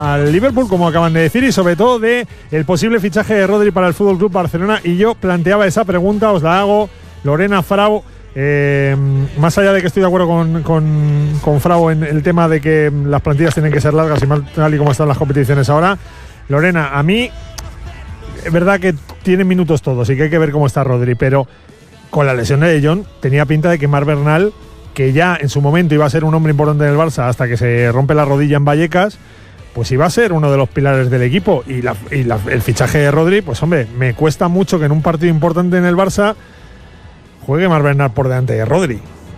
al Liverpool, como acaban de decir, y sobre todo de el posible fichaje de Rodri para el FC Barcelona. Y yo planteaba esa pregunta, os la hago, Lorena, Frau. Más allá de que estoy de acuerdo con Frau en el tema de que las plantillas tienen que ser largas y mal tal y como están las competiciones ahora, Lorena, a mí es verdad que tienen minutos todos y que hay que ver cómo está Rodri, pero con la lesión de Jong tenía pinta de que Marc Bernal, que ya en su momento iba a ser un hombre importante en el Barça hasta que se rompe la rodilla en Vallecas, pues iba a ser uno de los pilares del equipo. Y el fichaje de Rodri, pues hombre, me cuesta mucho que en un partido importante en el Barça juegue Marc Bernal por delante de Rodri.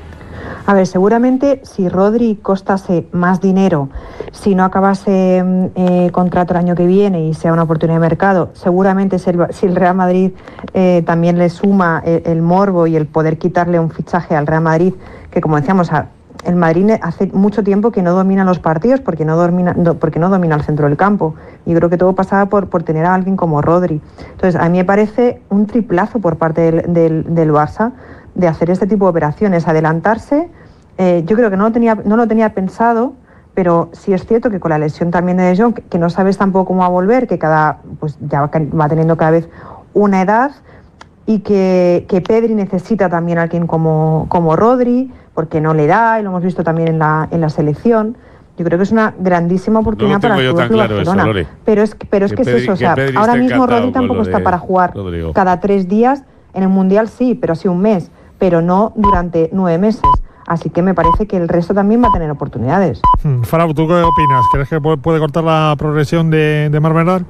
A ver, seguramente si Rodri costase más dinero, si no acabase contrato el año que viene y sea una oportunidad de mercado, seguramente si el Real Madrid también le suma el morbo y el poder quitarle un fichaje al Real Madrid, que como decíamos, el Madrid hace mucho tiempo que no domina los partidos porque no domina el centro del campo. Y creo que todo pasaba por tener a alguien como Rodri. Entonces, a mí me parece un triplazo por parte del Barça de hacer este tipo de operaciones, adelantarse. Yo creo que no lo tenía pensado, pero sí es cierto que con la lesión también de Jong, que no sabes tampoco cómo va a volver, que pues ya va teniendo cada vez una edad, y que Pedri necesita también a alguien como Rodri, porque no le da, y lo hemos visto también en la selección. Yo creo que es una grandísima oportunidad para el Club Barcelona. Eso, pero es eso, o sea, ahora mismo Rodri tampoco está para jugar Rodrigo. Cada 3 días. En el Mundial sí, pero sí un mes, pero no durante 9 meses. Así que me parece que el resto también va a tener oportunidades. Farao, ¿tú qué opinas? ¿Crees que puede cortar la progresión de Marc Bernal?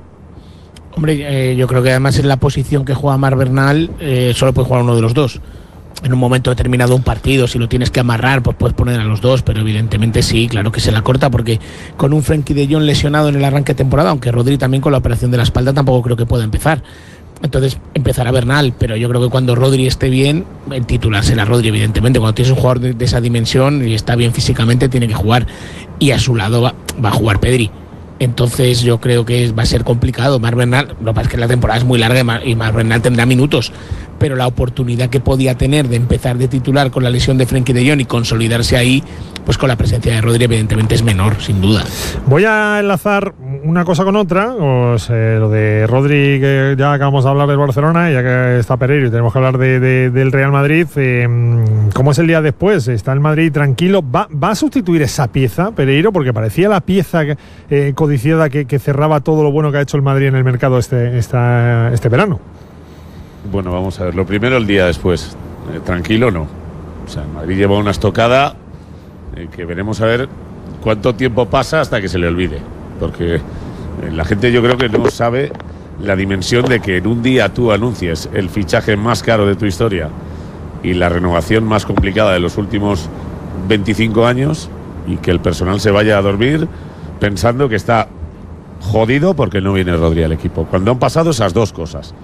Hombre, yo creo que además en la posición que juega Marc Bernal solo puede jugar uno de los dos. En un momento determinado un partido, si lo tienes que amarrar, pues puedes poner a los dos, pero evidentemente sí, claro que se la corta, porque con un Frenkie de Jong lesionado en el arranque de temporada, aunque Rodri también con la operación de la espalda tampoco creo que pueda empezar. Entonces empezará Bernal, pero yo creo que cuando Rodri esté bien, el titular será Rodri, evidentemente. Cuando tienes un jugador de esa dimensión y está bien físicamente, tiene que jugar, y a su lado va a jugar Pedri. Entonces yo creo que va a ser complicado. Marc Bernal, lo que pasa es que la temporada es muy larga y Marc Bernal tendrá minutos, pero la oportunidad que podía tener de empezar de titular con la lesión de Frenkie de Jong y consolidarse ahí, pues con la presencia de Rodri evidentemente es menor, sin duda. Voy a enlazar una cosa con otra, lo de Rodri, que ya acabamos de hablar del Barcelona, ya que está Pereiro y tenemos que hablar del Real Madrid. ¿Cómo es el día después? ¿Está el Madrid tranquilo? ¿Va a sustituir esa pieza, Pereiro? Porque parecía la pieza codiciada que cerraba todo lo bueno que ha hecho el Madrid en el mercado este verano. Bueno, vamos a ver. Lo primero, el día después. Tranquilo, no. O sea, el Madrid lleva una estocada que veremos a ver cuánto tiempo pasa hasta que se le olvide. Porque la gente, yo creo que no sabe la dimensión de que en un día tú anuncies el fichaje más caro de tu historia y la renovación más complicada de los últimos 25 años, y que el personal se vaya a dormir pensando que está jodido porque no viene Rodri al equipo. Cuando han pasado esas dos cosas.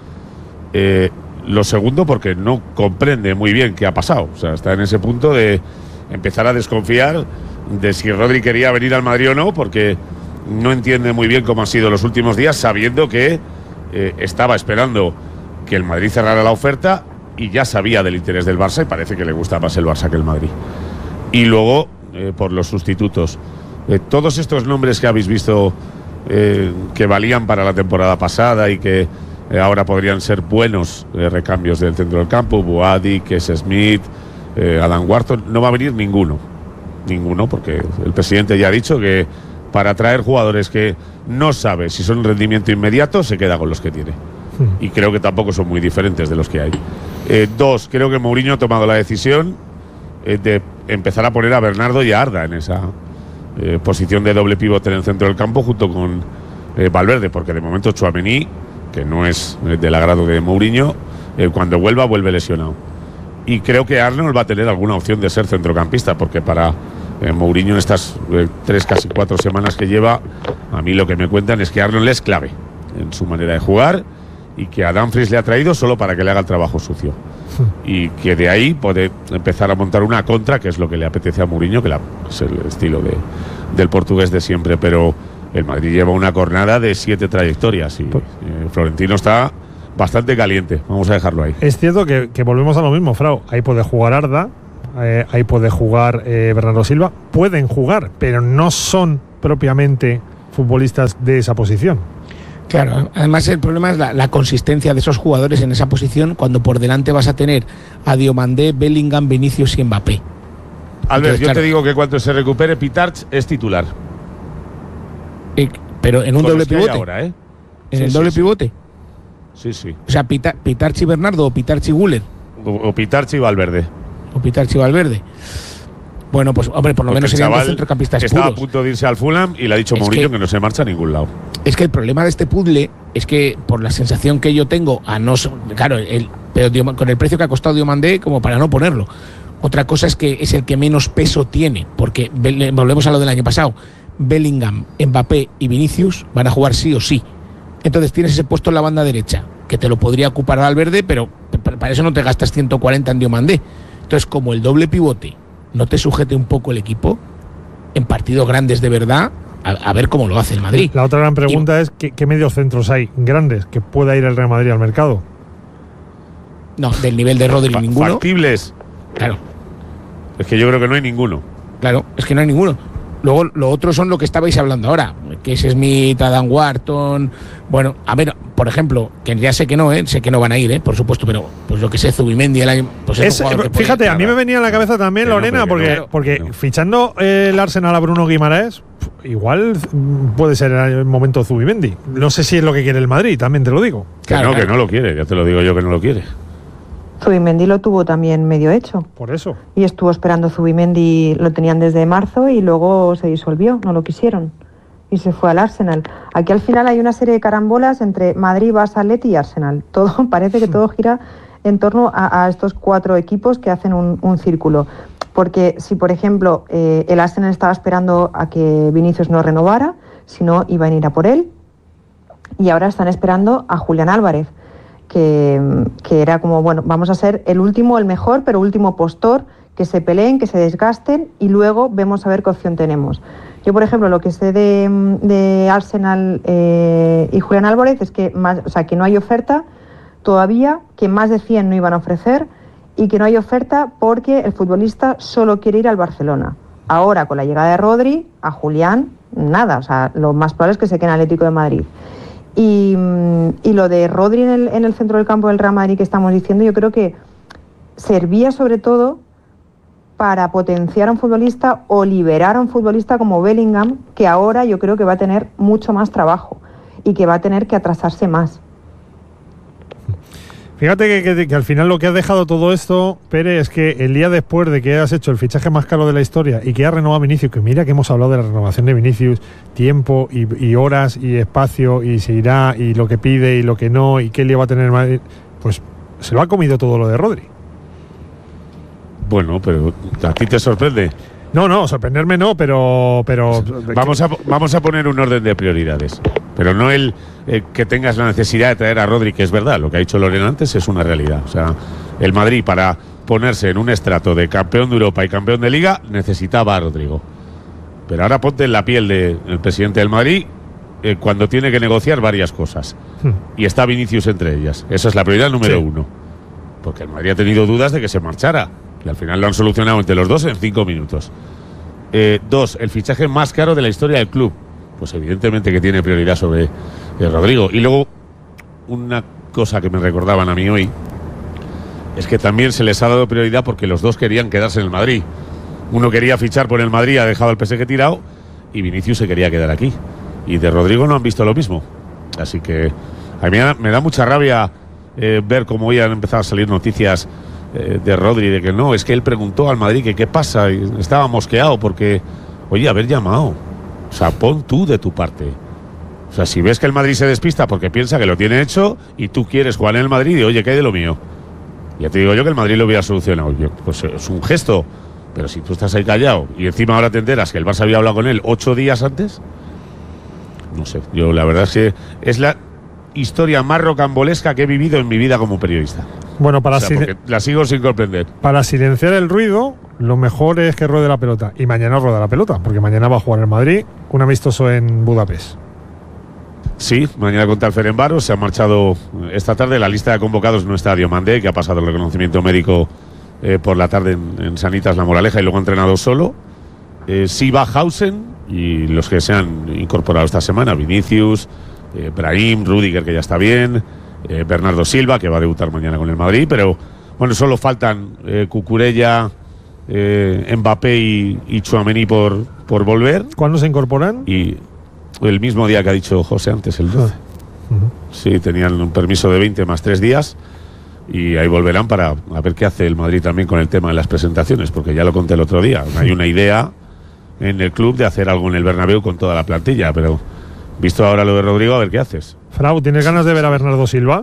Lo segundo, porque no comprende muy bien qué ha pasado. O sea, está en ese punto de empezar a desconfiar de si Rodri quería venir al Madrid o no, porque no entiende muy bien cómo han sido los últimos días, sabiendo que estaba esperando que el Madrid cerrara la oferta y ya sabía del interés del Barça, y parece que le gusta más el Barça que el Madrid. Y luego, por los sustitutos. Todos estos nombres que habéis visto que valían para la temporada pasada y que ahora podrían ser buenos recambios del centro del campo, Boadi, Kes Smith, Adam Wharton, no va a venir ninguno, porque el presidente ya ha dicho que para traer jugadores que no sabe si son rendimiento inmediato, se queda con los que tiene. Y creo que tampoco son muy diferentes de los que hay. Dos, creo que Mourinho ha tomado la decisión de empezar a poner a Bernardo y a Arda en esa posición de doble pivote en el centro del campo junto con Valverde, porque de momento Tchouaméni, que no es del agrado de Mourinho, cuando vuelve lesionado. Y creo que Arnold va a tener alguna opción de ser centrocampista, porque para Mourinho en estas 3, casi 4 semanas que lleva, a mí lo que me cuentan es que Arnold es clave en su manera de jugar, y que a Dumfries le ha traído solo para que le haga el trabajo sucio. Y que de ahí puede empezar a montar una contra, que es lo que le apetece a Mourinho, que es el estilo del portugués de siempre. Pero el Madrid lleva una jornada de 7 trayectorias y Florentino está bastante caliente. Vamos a dejarlo ahí. Es cierto que volvemos a lo mismo, Frau. Ahí puede jugar Arda, ahí puede jugar Bernardo Silva. Pueden jugar, pero no son propiamente futbolistas de esa posición. Claro, además el problema es la consistencia de esos jugadores en esa posición cuando por delante vas a tener a Diomandé, Bellingham, Vinicius y Mbappé. Albert, Entonces, yo te digo que cuando se recupere Pitarch es titular. Pero en un Con doble los que hay pivote. ahora, ¿eh? En Sí, el sí, doble sí. pivote. Sí, sí. O sea, Pitarch y Bernardo o Pitarch y Güler O Pitarch y Valverde. o Pitarch y Valverde. Bueno, pues hombre, por lo Porque menos el serían dos chaval centrocampistas estaba puros. a punto de irse al Fulham y le ha dicho Es Mourinho que- que no se marcha a ningún lado. Es que el problema de este puzzle es que, por la sensación que yo tengo, claro, pero con el precio que ha costado Diomandé, como para no ponerlo. Otra cosa es que es el que menos peso tiene, porque volvemos a lo del año pasado. Bellingham, Mbappé y Vinicius van a jugar sí o sí. Entonces tienes ese puesto en la banda derecha, que te lo podría ocupar Valverde, pero para eso no te gastas 140 en Diomandé. Entonces, como el doble pivote no te sujete un poco el equipo, en partidos grandes de verdad, a ver cómo lo hace el Madrid. La otra gran pregunta es ¿qué mediocentros hay grandes que pueda ir el Real Madrid al mercado? No, del nivel de Rodri ninguno. Factibles. Claro, Es que yo creo que no hay ninguno. claro, es que no hay ninguno. Luego, lo otro son lo que estabais hablando ahora, que es Smith, Adam Wharton. Bueno, a ver, por ejemplo, que ya sé que no van a ir, por supuesto, pero pues lo que sé, Zubimendi, pues es un jugador que puede- Fíjate, a mí me venía a la cabeza también, Que no, Lorena, pero que porque no. fichando el Arsenal a Bruno Guimaraes, igual puede ser el momento Zubimendi. No sé si es lo que quiere el Madrid, también te lo digo. Claro, que no lo quiere, ya te lo digo yo que no lo quiere. Zubimendi lo tuvo también medio hecho. Por eso. Y estuvo esperando Zubimendi, lo tenían desde marzo y luego se disolvió, no lo quisieron. Y se fue al Arsenal. Aquí al final hay una serie de carambolas entre Madrid, Barça, Atleti y Arsenal. Todo, parece que todo gira en torno a estos 4 equipos que hacen un círculo. Porque si, por ejemplo, el Arsenal estaba esperando a que Vinicius no renovara, si no, iban a ir a por él. Y ahora están esperando a Julián Álvarez. Que era como, bueno, vamos a ser el último, el mejor, pero último postor, que se peleen, que se desgasten y luego vemos a ver qué opción tenemos. Yo, por ejemplo, lo que sé de Arsenal y Julián Álvarez es que, que no hay oferta todavía, que más de 100 no iban a ofrecer y que no hay oferta porque el futbolista solo quiere ir al Barcelona. Ahora, con la llegada de Rodri, a Julián, nada, o sea, lo más probable es que se quede en Atlético de Madrid. Y lo de Rodri en el centro del campo del Real Madrid que estamos diciendo, yo creo que servía sobre todo para potenciar a un futbolista o liberar a un futbolista como Bellingham, que ahora yo creo que va a tener mucho más trabajo y que va a tener que atrasarse más. Fíjate que al final lo que ha dejado todo esto, Pere, es que el día después de que has hecho el fichaje más caro de la historia y que has renovado a Vinicius, que mira que hemos hablado de la renovación de Vinicius, tiempo y horas y espacio y se irá y lo que pide y lo que no y qué le va a tener Madrid, pues se lo ha comido todo lo de Rodri. Bueno, pero ¿a ti te sorprende? No, sorprenderme no, pero Vamos a poner un orden de prioridades. Pero no el que tengas la necesidad de traer a Rodri, que es verdad, lo que ha dicho Lorena antes es una realidad. O sea, el Madrid para ponerse en un estrato de campeón de Europa y campeón de Liga necesitaba a Rodrigo. Pero ahora ponte en la piel del presidente del Madrid cuando tiene que negociar varias cosas. Y está Vinicius entre ellas. Esa es la prioridad número 1. Porque el Madrid ha tenido dudas de que se marchara. Y al final lo han solucionado entre los dos en 5 minutos. 2, el fichaje más caro de la historia del club. Pues evidentemente que tiene prioridad sobre Rodrigo. Y luego, una cosa que me recordaban a mí hoy, es que también se les ha dado prioridad porque los dos querían quedarse en el Madrid. Uno quería fichar por el Madrid, ha dejado al PSG tirado, y Vinicius se quería quedar aquí. Y de Rodrigo no han visto lo mismo. Así que a mí me da mucha rabia ver cómo hoy han empezado a salir noticias de Rodri, de que no, es que él preguntó al Madrid que qué pasa, y estaba mosqueado porque, oye, haber llamado. O sea, pon tú de tu parte. O sea, si ves que el Madrid se despista porque piensa que lo tiene hecho y tú quieres jugar en el Madrid y, oye, ¿qué hay de lo mío? Ya te digo yo que el Madrid lo hubiera solucionado. Pues es un gesto. Pero si tú estás ahí callado y encima ahora te enteras que el Barça había hablado con él 8 días antes, no sé. Yo la verdad es que es la historia más rocambolesca que he vivido en mi vida como periodista. Bueno, porque la sigo sin comprender. Para silenciar el ruido, lo mejor es que ruede la pelota. Y mañana rueda la pelota, porque mañana va a jugar el Madrid un amistoso en Budapest. Sí, mañana contra el Ferencváros. Se ha marchado esta tarde. La lista de convocados no está Diomandé, que ha pasado el reconocimiento médico por la tarde en Sanitas La Moraleja y luego ha entrenado solo. Sí va Hausen, y los que se han incorporado esta semana, Vinicius, Brahim, Rüdiger, que ya está bien, Bernardo Silva, que va a debutar mañana con el Madrid, pero bueno, solo faltan Cucurella, Mbappé y Tchouaméni por volver. ¿Cuándo se incorporan? Y el mismo día que ha dicho José antes, el 12. Sí, tenían un permiso de 20 más 3 días y ahí volverán para a ver qué hace el Madrid también con el tema de las presentaciones, porque ya lo conté el otro día. Hay una idea en el club de hacer algo en el Bernabéu con toda la plantilla, pero visto ahora lo de Rodrigo, a ver qué haces. Frau, ¿tienes ganas de ver a Bernardo Silva?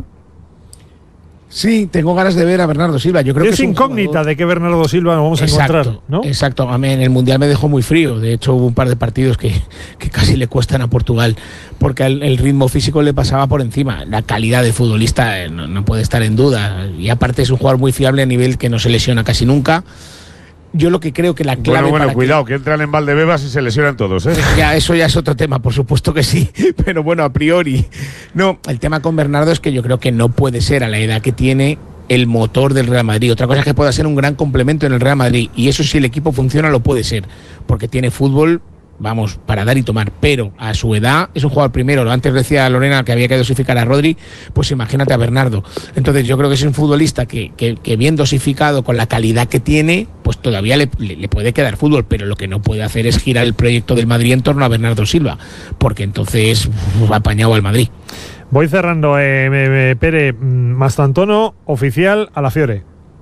Sí, tengo ganas de ver a Bernardo Silva. Yo creo que es incógnita jugador... de qué Bernardo Silva nos vamos a encontrar, ¿no? Exacto. A mí en el Mundial me dejó muy frío. De hecho, hubo un par de partidos que casi le cuestan a Portugal, porque el ritmo físico le pasaba por encima. La calidad de futbolista no puede estar en duda. Y aparte es un jugador muy fiable a nivel que no se lesiona casi nunca. Yo lo que creo que la clave... Bueno, cuidado, que entran en Valdebebas y se lesionan todos, ¿eh? Eso ya es otro tema, por supuesto que sí, pero bueno, a priori. No, el tema con Bernardo es que yo creo que no puede ser, a la edad que tiene, el motor del Real Madrid. Otra cosa es que pueda ser un gran complemento en el Real Madrid, y eso, si el equipo funciona, lo puede ser, porque tiene fútbol, vamos, para dar y tomar, pero a su edad es un jugador primero. Antes decía Lorena que había que dosificar a Rodri, pues imagínate a Bernardo. Entonces yo creo que es un futbolista que bien dosificado, con la calidad que tiene, pues todavía le puede quedar fútbol, pero lo que no puede hacer es girar el proyecto del Madrid en torno a Bernardo Silva, porque entonces ha apañado al Madrid. Voy cerrando, Pere, Mastantuono, oficial a la Fiore.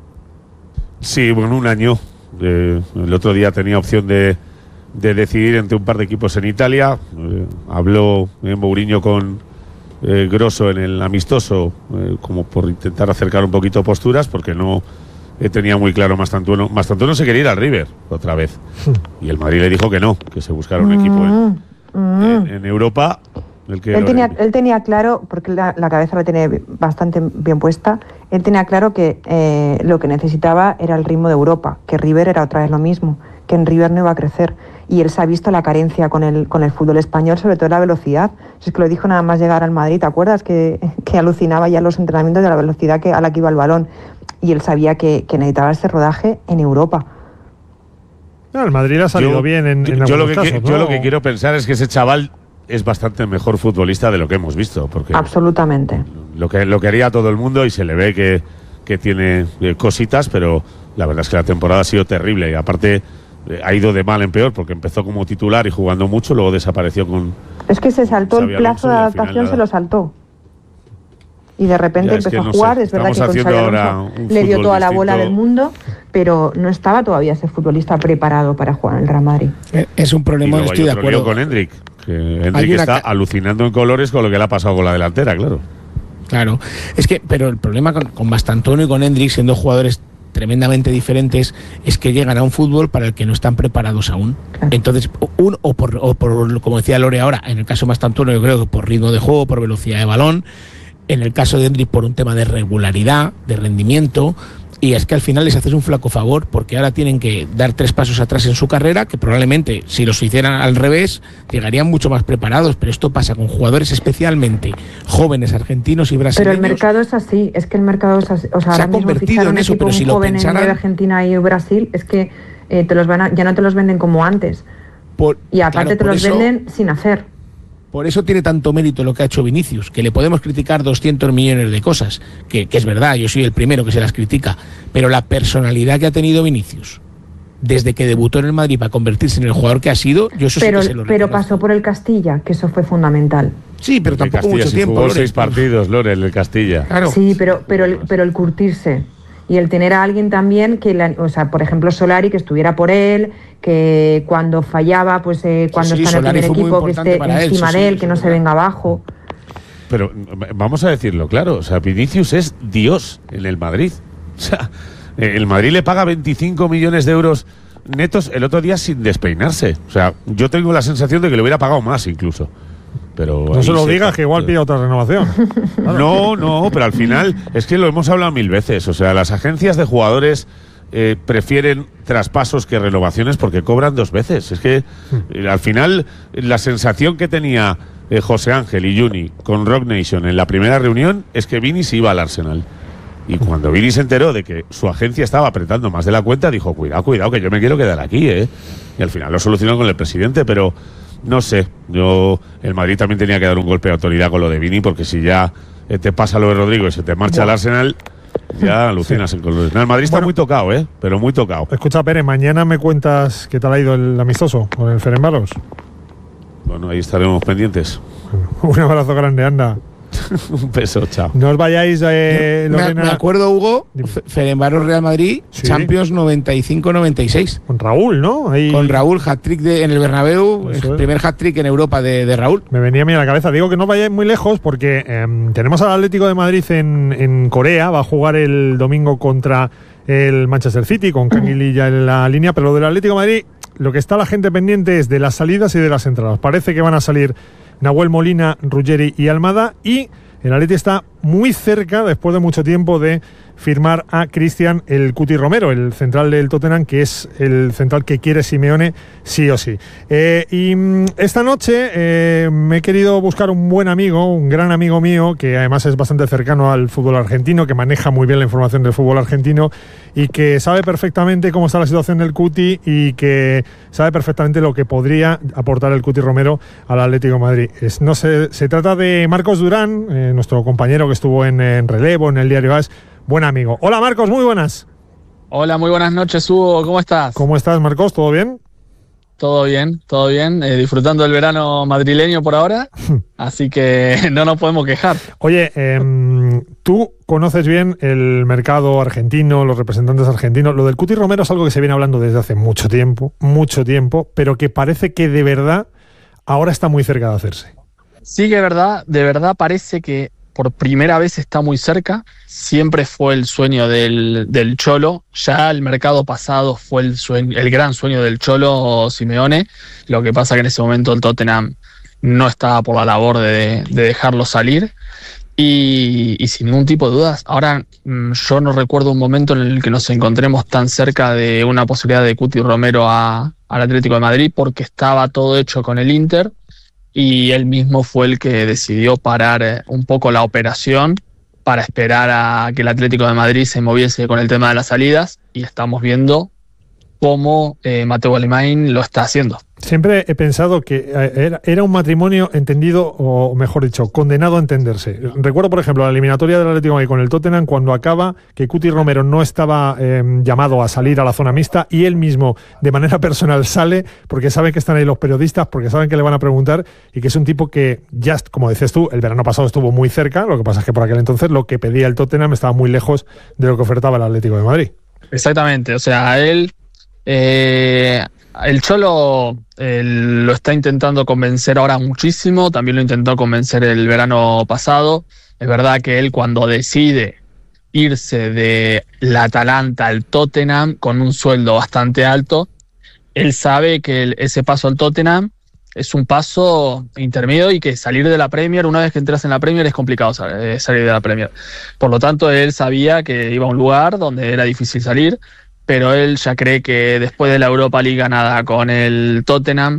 Sí, bueno, un año. El otro día tenía opción de decidir entre un par de equipos en Italia. Habló Mourinho con Grosso en el amistoso, como por intentar acercar un poquito posturas, porque no tenía muy claro Mastantuono. Mastantuono se quería ir al River otra vez, y el Madrid le dijo que no, que se buscara un equipo en Europa. Él tenía claro, porque la cabeza la tiene bastante bien puesta, él tenía claro que lo que necesitaba era el ritmo de Europa, que River era otra vez lo mismo, que en River no iba a crecer, y él se ha visto la carencia con el fútbol español, sobre todo la velocidad. Es que lo dijo nada más llegar al Madrid, ¿te acuerdas? Que alucinaba ya los entrenamientos de la velocidad a la que iba el balón, y él sabía que necesitaba ese rodaje en Europa. El Madrid ha salido bien en algunos casos, ¿no? Yo lo que quiero pensar es que ese chaval es bastante mejor futbolista de lo que hemos visto, porque absolutamente lo que haría todo el mundo, y se le ve que tiene cositas, pero la verdad es que la temporada ha sido terrible, y aparte ha ido de mal en peor, porque empezó como titular y jugando mucho, luego desapareció con... Es que se saltó el plazo de adaptación, se lo saltó. Y de repente empezó a jugar, es verdad que con Xabi Alonso le dio toda la bola del mundo, pero no estaba todavía ese futbolista preparado para jugar en el Real Madrid. Es un problema, no estoy de acuerdo. Con Hendrik, que Hendrik está alucinando en colores con lo que le ha pasado con la delantera, claro. Claro, es que, pero el problema con Mastantuono y con Hendrik, siendo jugadores tremendamente diferentes, es que llegan a un fútbol para el que no están preparados aún. Claro. Entonces, o por como decía Lore ahora, en el caso de Mastantuono, yo creo que por ritmo de juego, por velocidad de balón. En el caso de Hendrik, por un tema de regularidad, de rendimiento, y es que al final les haces un flaco favor, porque ahora tienen que dar 3 pasos atrás en su carrera, que probablemente si los hicieran al revés llegarían mucho más preparados, pero esto pasa con jugadores especialmente jóvenes, argentinos y brasileños. Pero el mercado es así, es que el mercado es así. O sea, se ha convertido en eso, pero si lo pensaran... de Argentina y Brasil, es que ya no te los venden como antes. Y aparte te los venden sin hacer. Por eso tiene tanto mérito lo que ha hecho Vinicius, que le podemos criticar 200 millones de cosas, que es verdad, yo soy el primero que se las critica, pero la personalidad que ha tenido Vinicius desde que debutó en el Madrid para convertirse en el jugador que ha sido, yo eso sí que se lo reconozco. Pero pasó por el Castilla, que eso fue fundamental. Sí, pero tampoco mucho tiempo. Jugó 6 partidos, Lore, en el Castilla. Claro. Sí, pero el curtirse y el tener a alguien también que, o sea, por ejemplo, Solari, que estuviera por él, que cuando fallaba, pues cuando está en el primer equipo, que esté encima de él, que no se venga abajo. Pero vamos a decirlo claro, o sea, Vinicius es Dios en el Madrid. O sea, el Madrid le paga 25 millones de euros netos el otro día sin despeinarse. O sea, yo tengo la sensación de que le hubiera pagado más incluso. Pero no se lo digas, que igual pide otra renovación. No, pero al final es que lo hemos hablado 1000 veces. O sea, las agencias de jugadores prefieren traspasos que renovaciones porque cobran 2 veces. Es que al final la sensación que tenía José Ángel y Juni con Rock Nation en la primera reunión es que Vini se iba al Arsenal. Y cuando Vini se enteró de que su agencia estaba apretando más de la cuenta, dijo, cuidado, que yo me quiero quedar aquí, ¿eh? Y al final lo solucionó con el presidente, pero no sé. El Madrid también tenía que dar un golpe de autoridad con lo de Vini, porque si ya te pasa lo de Rodrigo y se te marcha al Arsenal, ya alucinas en colores. El Madrid está muy tocado, pero muy tocado. Escucha, Pérez, mañana me cuentas qué tal ha ido el amistoso con el Ferencváros. Bueno, ahí estaremos pendientes. Un abrazo grande, anda. Un beso, chao. No os vayáis, Lorena. Me acuerdo, Hugo, Ferencváros Real Madrid, sí. Champions 95-96. Con Raúl, ¿no? Ahí... Con Raúl, hat-trick en el Bernabéu, el primer hat-trick en Europa de Raúl. Me venía a mí a la cabeza. Digo que no vayáis muy lejos porque tenemos al Atlético de Madrid en Corea. Va a jugar el domingo contra el Manchester City, con Canguililla en la línea. Pero lo del Atlético de Madrid, lo que está la gente pendiente es de las salidas y de las entradas. Parece que van a salir Nahuel Molina, Ruggeri y Almada, y el Atleti está muy cerca, después de mucho tiempo, de firmar a Cristian el Cuti Romero, el central del Tottenham, que es el central que quiere Simeone sí o sí. Y esta noche me he querido buscar un buen amigo, un gran amigo mío, que además es bastante cercano al fútbol argentino, que maneja muy bien la información del fútbol argentino y que sabe perfectamente cómo está la situación del Cuti y que sabe perfectamente lo que podría aportar el Cuti Romero al Atlético de Madrid. Se trata de Marcos Durán, nuestro compañero que estuvo en relevo en el diario AS. Buen amigo. Hola Marcos, muy buenas. Hola, muy buenas noches, Hugo. ¿Cómo estás? ¿Cómo estás, Marcos? ¿Todo bien? Todo bien. Disfrutando del verano madrileño por ahora, así que no nos podemos quejar. Oye, tú conoces bien el mercado argentino, los representantes argentinos. Lo del Cuti Romero es algo que se viene hablando desde hace mucho tiempo, pero que parece que de verdad ahora está muy cerca de hacerse. Sí que de verdad parece que por primera vez está muy cerca. Siempre fue el sueño del Cholo. Ya el mercado pasado fue el gran sueño del Cholo Simeone. Lo que pasa que en ese momento el Tottenham no estaba por la labor de dejarlo salir. Y sin ningún tipo de dudas. Ahora yo no recuerdo un momento en el que nos encontremos tan cerca de una posibilidad de Cuti Romero al Atlético de Madrid, porque estaba todo hecho con el Inter. Y él mismo fue el que decidió parar un poco la operación para esperar a que el Atlético de Madrid se moviese con el tema de las salidas, y estamos viendo cómo Mateu Alemany lo está haciendo. Siempre he pensado que era un matrimonio entendido, o mejor dicho, condenado a entenderse. Recuerdo, por ejemplo, la eliminatoria del Atlético de Madrid con el Tottenham, cuando acaba, que Cuti Romero no estaba llamado a salir a la zona mixta, y él mismo, de manera personal, sale porque sabe que están ahí los periodistas, porque saben que le van a preguntar, y que es un tipo que ya, como dices tú, el verano pasado estuvo muy cerca. Lo que pasa es que por aquel entonces lo que pedía el Tottenham estaba muy lejos de lo que ofertaba el Atlético de Madrid. Exactamente, o sea, el Cholo lo está intentando convencer ahora muchísimo. También lo intentó convencer el verano pasado. Es verdad que él, cuando decide irse de la Atalanta al Tottenham con un sueldo bastante alto, él sabe que ese paso al Tottenham es un paso intermedio, y que salir de la Premier, una vez que entras en la Premier, es complicado salir de la Premier. Por lo tanto, él sabía que iba a un lugar donde era difícil salir, pero él ya cree que después de la Europa League ganada con el Tottenham,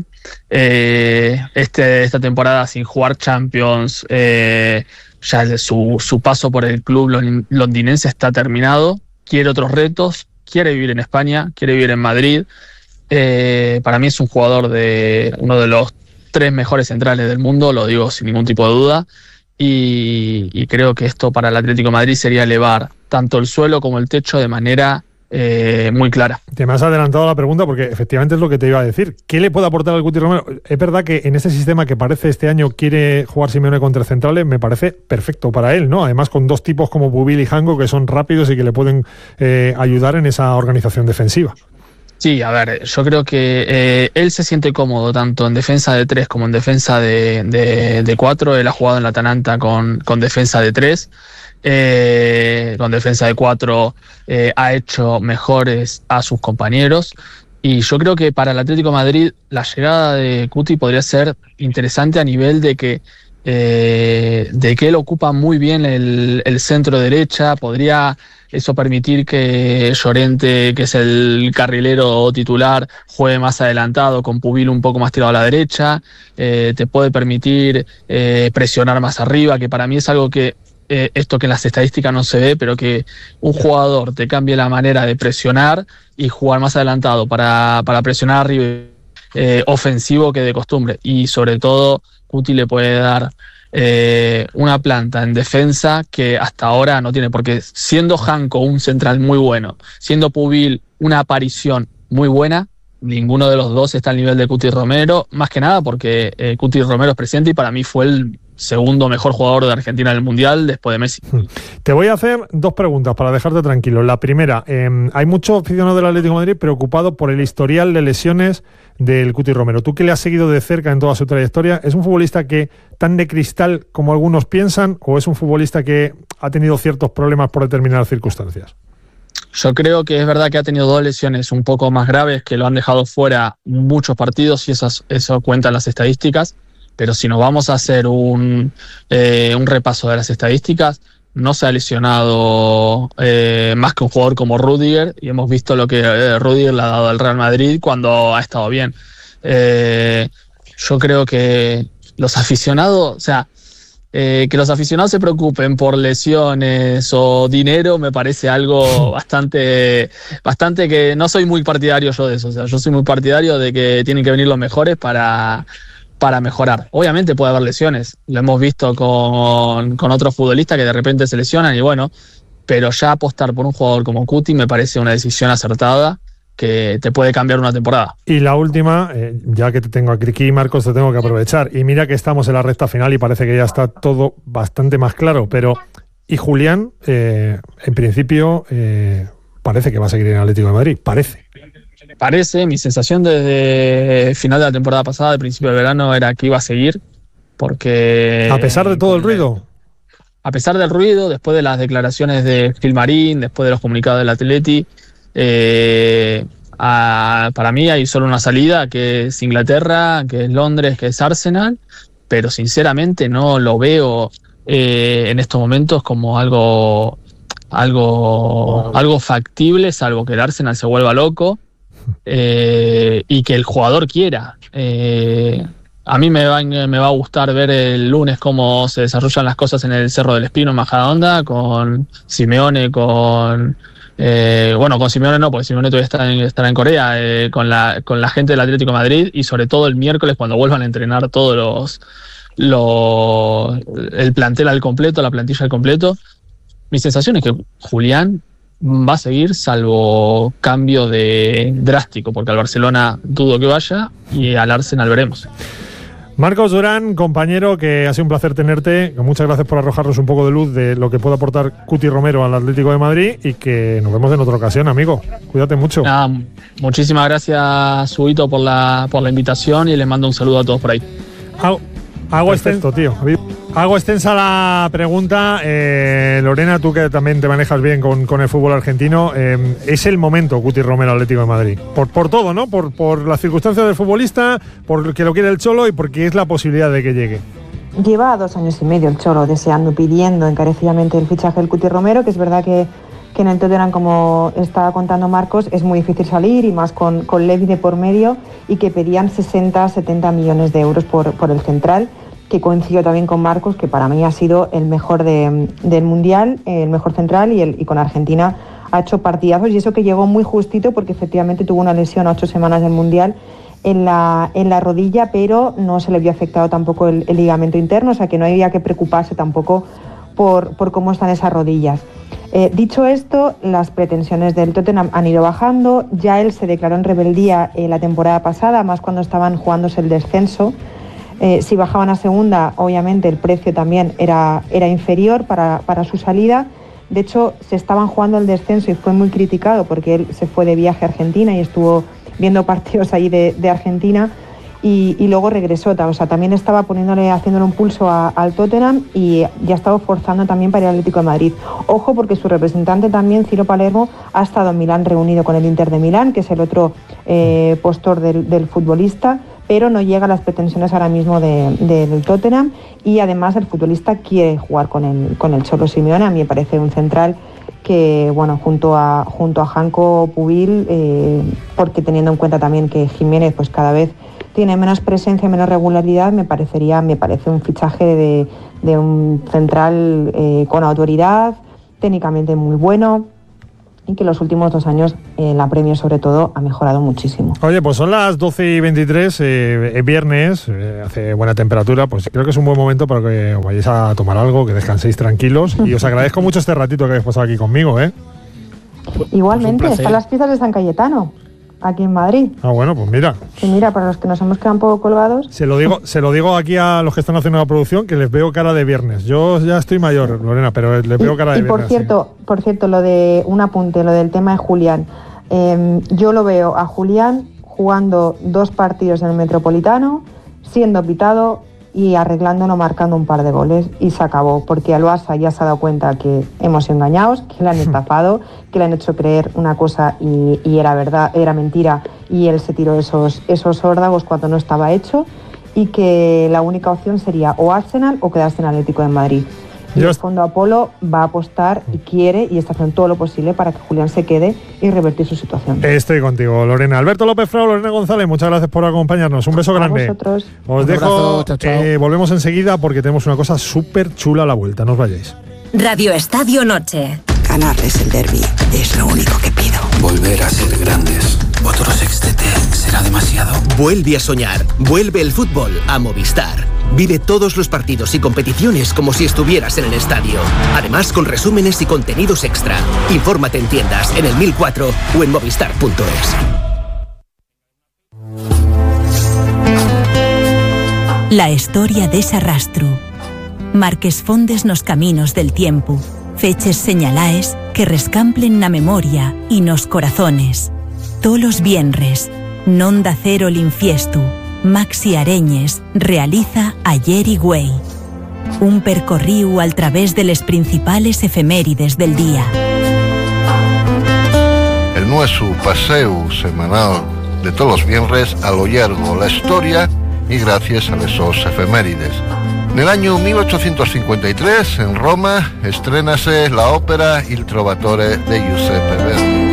esta temporada sin jugar Champions, ya su paso por el club londinense está terminado. Quiere otros retos, quiere vivir en España, quiere vivir en Madrid. Para mí es un jugador de uno de los 3 mejores centrales del mundo, lo digo sin ningún tipo de duda, y creo que esto para el Atlético de Madrid sería elevar tanto el suelo como el techo de manera muy clara. Te me has adelantado la pregunta, porque efectivamente es lo que te iba a decir. ¿Qué le puede aportar al Cuti Romero? Es verdad que en este sistema que parece este año quiere jugar Simeone contra centrales, me parece perfecto para él, ¿no? Además, con 2 tipos como Bubil y Jango, que son rápidos y que le pueden ayudar en esa organización defensiva. Sí, a ver, yo creo que él se siente cómodo tanto en defensa de 3 como en defensa de 4. Él ha jugado en la Atalanta con defensa de 3. Con defensa de 4 ha hecho mejores a sus compañeros, y yo creo que para el Atlético de Madrid la llegada de Cuti podría ser interesante a nivel de que él ocupa muy bien el centro derecha. Podría eso permitir que Llorente, que es el carrilero titular, juegue más adelantado, con Pubil un poco más tirado a la derecha. Te puede permitir presionar más arriba, que para mí es algo que esto que en las estadísticas no se ve, pero que un jugador te cambie la manera de presionar y jugar más adelantado para presionar arriba, ofensivo que de costumbre. Y sobre todo, Cuti le puede dar una planta en defensa que hasta ahora no tiene, porque siendo Janko un central muy bueno, siendo Pubil una aparición muy buena, ninguno de los dos está al nivel de Cuti Romero, más que nada porque Cuti Romero es presidente y para mí fue el segundo mejor jugador de Argentina en el Mundial después de Messi. Te voy a hacer dos preguntas para dejarte tranquilo. La primera, hay muchos aficionados del Atlético de Madrid preocupados por el historial de lesiones del Cuti Romero. Tú que le has seguido de cerca en toda su trayectoria, ¿es un futbolista que tan de cristal como algunos piensan o es un futbolista que ha tenido ciertos problemas por determinadas circunstancias? Yo creo que es verdad que ha tenido 2 lesiones un poco más graves que lo han dejado fuera muchos partidos y eso cuenta en las estadísticas, pero si nos vamos a hacer un repaso de las estadísticas, no se ha lesionado más que un jugador como Rüdiger y hemos visto lo que Rüdiger le ha dado al Real Madrid cuando ha estado bien. Yo creo que los aficionados, o sea, que los aficionados se preocupen por lesiones o dinero me parece algo bastante que no soy muy partidario yo de eso. O sea, yo soy muy partidario de que tienen que venir los mejores para mejorar. Obviamente puede haber lesiones, lo hemos visto con otros futbolistas que de repente se lesionan y bueno, pero ya apostar por un jugador como Cuti me parece una decisión acertada que te puede cambiar una temporada. Y la última, ya que te tengo aquí, Marcos, te tengo que aprovechar. Y mira que estamos en la recta final y parece que ya está todo bastante más claro, pero y Julián, en principio, parece que va a seguir en el Atlético de Madrid, Parece, mi sensación desde el final de la temporada pasada, de principio de verano, era que iba a seguir, porque... A pesar de todo el ruido. A pesar del ruido, después de las declaraciones de Gilmarín, después de los comunicados del Atleti, para mí hay solo una salida, que es Inglaterra, que es Londres, que es Arsenal, pero sinceramente no lo veo en estos momentos como algo factible, salvo que el Arsenal se vuelva loco y que el jugador quiera. A mí me va a gustar ver el lunes cómo se desarrollan las cosas en el Cerro del Espino, en Majadahonda, con Simeone, con Simeone no, porque Simeone todavía estará en Corea, con la gente del Atlético de Madrid y sobre todo el miércoles cuando vuelvan a entrenar todos el plantel al completo, la plantilla al completo. Mi sensación es que Julián va a seguir salvo cambio drástico, porque al Barcelona dudo que vaya y al Arsenal veremos. Marcos Durán, compañero, que ha sido un placer tenerte. Muchas gracias por arrojarnos un poco de luz de lo que puede aportar Cuti Romero al Atlético de Madrid y que nos vemos en otra ocasión, amigo. Cuídate mucho. Muchísimas gracias, Huito, por la invitación y les mando un saludo a todos por ahí. Hago extensa la pregunta. Lorena, tú que también te manejas bien con el fútbol argentino, es el momento Cuti Romero Atlético de Madrid. Por todo, ¿no? Por las circunstancias del futbolista, por que lo quiere el Cholo y porque es la posibilidad de que llegue. Lleva 2 años y medio el Cholo deseando, pidiendo encarecidamente el fichaje del Cuti Romero, que es verdad que en el Tottenham, como estaba contando Marcos, es muy difícil salir y más con Levy de por medio y que pedían 60-70 millones de euros por el central, que coincido también con Marcos, que para mí ha sido el mejor del Mundial, el mejor central y con Argentina ha hecho partidazos y eso que llegó muy justito porque efectivamente tuvo una lesión a 8 semanas del Mundial en la rodilla, pero no se le vio afectado tampoco el ligamento interno, o sea que no había que preocuparse tampoco por cómo están esas rodillas. Dicho esto, las pretensiones del Tottenham han ido bajando, ya él se declaró en rebeldía la temporada pasada, más cuando estaban jugándose el descenso. Si bajaban a segunda, obviamente el precio también era inferior para su salida. De hecho, se estaban jugando el descenso y fue muy criticado porque él se fue de viaje a Argentina y estuvo viendo partidos ahí de Argentina y luego regresó. O sea, también estaba haciéndole un pulso al Tottenham y ya estaba forzando también para ir al Atlético de Madrid. Ojo, porque su representante también, Ciro Palermo, ha estado en Milán reunido con el Inter de Milán, que es el otro postor del futbolista, pero no llega a las pretensiones ahora mismo del Tottenham y además el futbolista quiere jugar con el Cholo Simeone. A mí me parece un central que, bueno, junto a Janko, Pubil, porque teniendo en cuenta también que Jiménez pues cada vez tiene menos presencia, menos regularidad, me parece un fichaje de un central con autoridad, técnicamente muy bueno, y que los últimos 2 años la Premier sobre todo ha mejorado muchísimo. Oye, pues son las 12:23, es viernes, hace buena temperatura, pues creo que es un buen momento para que os vayáis a tomar algo, que descanséis tranquilos, y os agradezco mucho este ratito que habéis pasado aquí conmigo, ¿eh? Igualmente, están las fiestas de San Cayetano, aquí en Madrid. Ah, bueno, pues mira. Y mira, para los que nos hemos quedado un poco colgados. Se lo digo aquí a los que están haciendo la producción, que les veo cara de viernes. Yo ya estoy mayor, Lorena, pero les veo cara de viernes. Por cierto, lo de un apunte, lo del tema de Julián. Yo lo veo a Julián jugando 2 partidos en el Metropolitano, siendo pitado y arreglándolo, marcando un par de goles, y se acabó, porque al Barça ya se ha dado cuenta que hemos sido engañados, que le han estafado, que le han hecho creer una cosa y era verdad, era mentira, y él se tiró esos órdagos cuando no estaba hecho, y que la única opción sería o Arsenal o quedarse en Atlético de Madrid. Y el Fondo Apolo va a apostar y quiere y está haciendo todo lo posible para que Julián se quede y revertir su situación. Estoy contigo, Lorena. Alberto López Frau, Lorena González, muchas gracias por acompañarnos. Un beso grande. A vosotros. Os dejo, volvemos enseguida porque tenemos una cosa súper chula a la vuelta. No os vayáis. Radio Estadio Noche. Ganarles el derbi es lo único que pido. Volver a ser grandes. Otro sextete será demasiado. Vuelve a soñar. Vuelve el fútbol a Movistar. Vive todos los partidos y competiciones como si estuvieras en el estadio. Además, con resúmenes y contenidos extra. Infórmate en tiendas, en el 1004 o en movistar.es. La historia de Sarrastro. Marques fondes nos caminos del tiempo. Feches señalaes que rescamplen na memoria y nos corazones. Tolos vienres, non da cero l'infiestu. Maxi Areñes realiza Ayer y Güey. Un percorriu al través de les principales efemérides del día. El nuestro paseo semanal de todos los viernes a lo largo la historia y gracias a esos efemérides. En el año 1853, en Roma, estrénase la ópera Il Trovatore de Giuseppe Verdi.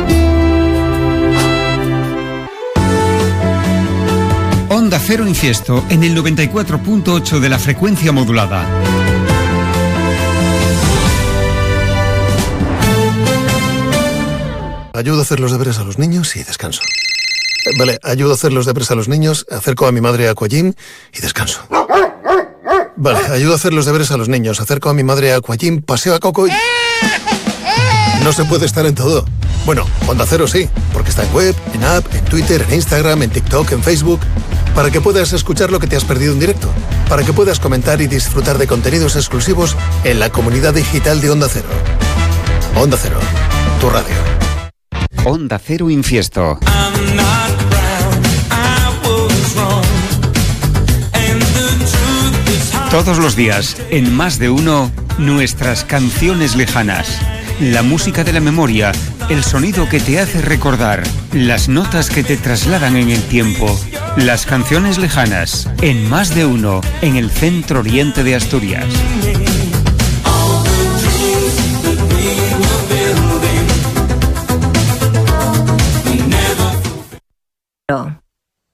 Onda Cero Infiesto en el 94.8 de la frecuencia modulada. Ayudo a hacer los deberes a los niños y descanso. Vale, ayudo a hacer los deberes a los niños, acerco a mi madre a Aquagym y descanso. Vale, ayudo a hacer los deberes a los niños, acerco a mi madre a Aquagym, paseo a Coco y... No se puede estar en todo. Bueno, Onda Cero sí, porque está en web, en app, en Twitter, en Instagram, en TikTok, en Facebook... Para que puedas escuchar lo que te has perdido en directo. Para que puedas comentar y disfrutar de contenidos exclusivos en la comunidad digital de Onda Cero. Onda Cero, tu radio. Onda Cero Infiesto. Todos los días, en Más de Uno, nuestras canciones lejanas. La música de la memoria, el sonido que te hace recordar, las notas que te trasladan en el tiempo, las canciones lejanas, en Más de Uno, en el centro oriente de Asturias.